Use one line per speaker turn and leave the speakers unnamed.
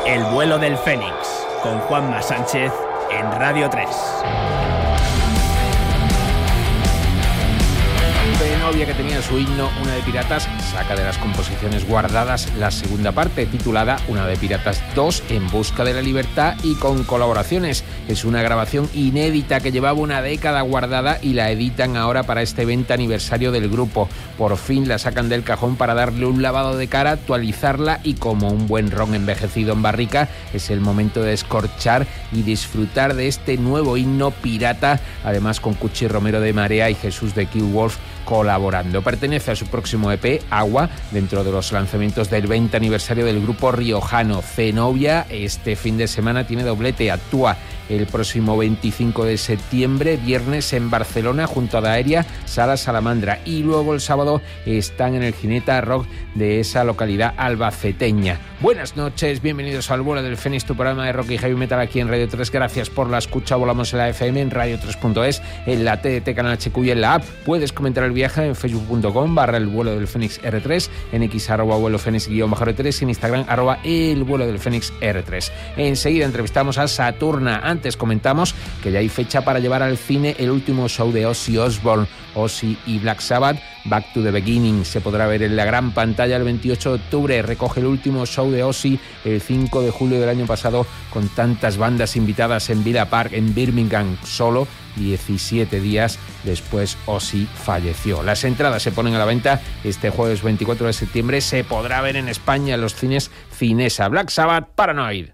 El vuelo del Fénix, con Juanma Sánchez en Radio 3.
Novia, que tenía su himno Una de Piratas, saca de las composiciones guardadas la segunda parte, titulada Una de Piratas 2, En busca de la libertad, y con colaboraciones. Es una grabación inédita que llevaba una década guardada y la editan ahora para este 20 aniversario del grupo. Por fin la sacan del cajón para darle un lavado de cara, actualizarla, y como un buen ron envejecido en barrica, es el momento de escorchar y disfrutar de este nuevo himno pirata, además con Cuchi Romero de Marea y Jesús de Kill Wolf colaborando. Pertenece a su próximo EP, Agua, dentro de los lanzamientos del 20 aniversario del grupo riojano. Zenobia este fin de semana tiene doblete, actúa el próximo 25 de septiembre, viernes en Barcelona, junto a Daeria, Sala Salamandra, y luego el sábado están en el Gineta Rock de esa localidad albaceteña. Buenas noches, bienvenidos al Vuelo del Fénix, tu programa de rock y heavy metal aquí en Radio 3. Gracias por la escucha. Volamos en la FM, en radio3.es, en la TDT, Canal HQ y en la app. Puedes comentar el viaje en facebook.com/el vuelo del Fénix R3, en X @vuelo Fénix_R3 y en Instagram @el vuelo del Fénix R3. Enseguida entrevistamos a Saturna. Antes comentamos que ya hay fecha para llevar al cine el último show de Ozzy Osbourne. Ozzy y Black Sabbath, Back to the Beginning, se podrá ver en la gran pantalla el 28 de octubre. Recoge el último show de Ozzy el 5 de julio del año pasado, con tantas bandas invitadas en Villa Park, en Birmingham. Solo 17 días después Ozzy falleció. Las entradas se ponen a la venta este jueves 24 de septiembre. Se podrá ver en España en los cines Cinesa. Black Sabbath, Paranoid.